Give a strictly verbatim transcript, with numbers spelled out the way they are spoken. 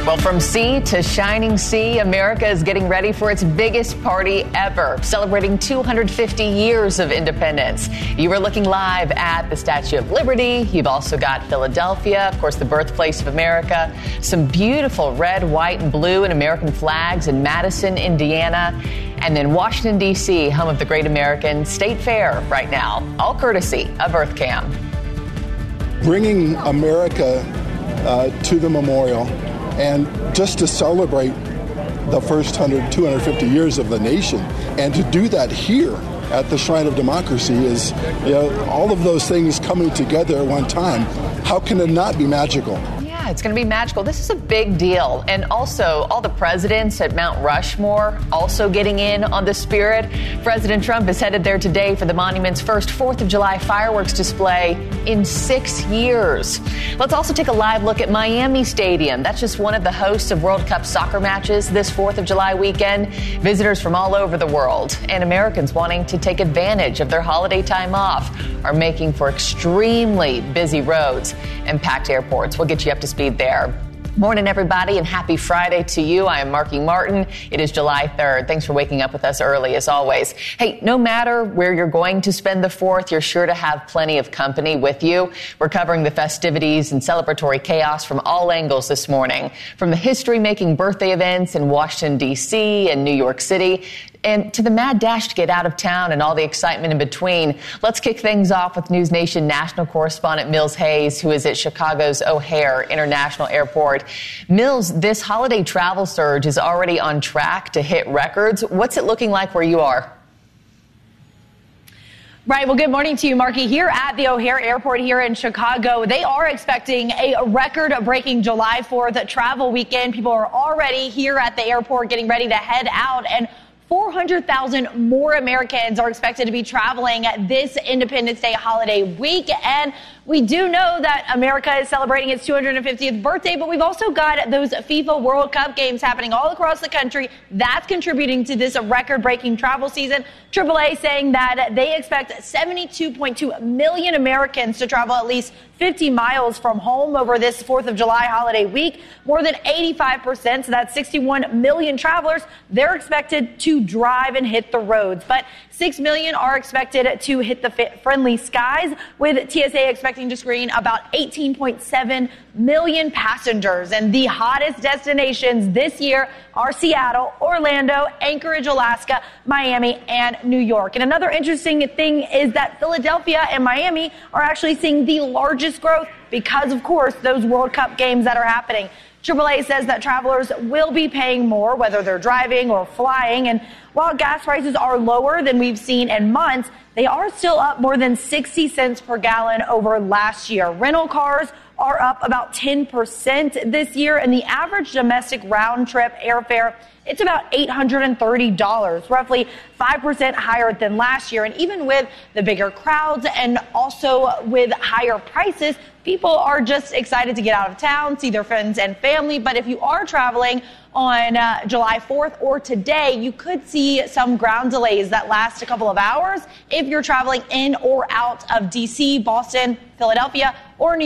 Well, from sea to shining sea, America is getting ready for its biggest party ever, celebrating two hundred fifty years of independence. You are looking live at the Statue of Liberty. You've also got Philadelphia, of course, the birthplace of America. Some beautiful red, white, and blue and American flags in Madison, Indiana. And then Washington, D C, home of the Great American State Fair right now, all courtesy of EarthCam. Bringing America uh, to the memorial, and just to celebrate the first one hundred, two hundred fifty years of the nation, and to do that here at the Shrine of Democracy is, you know, all of those things coming together at one time. How can it not be magical? Yeah, it's going to be magical. This is a big deal. And also, all the presidents at Mount Rushmore also getting in on the spirit. President Trump is headed there today for the monument's first fourth of July fireworks display in six years. Let's also take a live look at Miami Stadium. That's just one of the hosts of World Cup soccer matches this fourth of July weekend. Visitors from all over the world and Americans wanting to take advantage of their holiday time off are making for extremely busy roads and packed airports. We'll get you up to speed there. Morning, everybody, and happy Friday to you. I am Marky Martin. It is July third. Thanks for waking up with us early, as always. Hey, no matter where you're going to spend the fourth, you're sure to have plenty of company with you. We're covering the festivities and celebratory chaos from all angles this morning, from the history-making birthday events in Washington, D C and New York City, and to the mad dash to get out of town and all the excitement in between. Let's kick things off with News Nation national correspondent Mills Hayes, who is at Chicago's O'Hare International Airport. Mills, this holiday travel surge is already on track to hit records. What's it looking like where you are? Right. Well, good morning to you, Marky. Here at the O'Hare Airport here in Chicago, they are expecting a record-breaking July fourth travel weekend. People are already here at the airport getting ready to head out, and four hundred thousand more Americans are expected to be traveling this Independence Day holiday week. And we do know that America is celebrating its two hundred fiftieth birthday, but we've also got those FIFA World Cup games happening all across the country. That's contributing to this record-breaking travel season. triple A saying that they expect seventy-two point two million Americans to travel at least fifty miles from home over this fourth of July holiday week. More than eighty-five percent, so that's sixty-one million travelers, they're expected to drive and hit the roads. But six million are expected to hit the friendly skies, with T S A expecting to screen about eighteen point seven million passengers. And the hottest destinations this year are Seattle, Orlando, Anchorage, Alaska, Miami, and New York. And another interesting thing is that Philadelphia and Miami are actually seeing the largest growth because, of course, those World Cup games that are happening. triple A says that travelers will be paying more, whether they're driving or flying. And while gas prices are lower than we've seen in months, they are still up more than sixty cents per gallon over last year. Rental cars are up about ten percent this year, and the average domestic round-trip airfare, it's about eight hundred thirty dollars, roughly five percent higher than last year. And even with the bigger crowds and also with higher prices, people are just excited to get out of town, see their friends and family. But if you are traveling on uh, July fourth or today, you could see some ground delays that last a couple of hours if you're traveling in or out of D C, Boston, Philadelphia, or New York.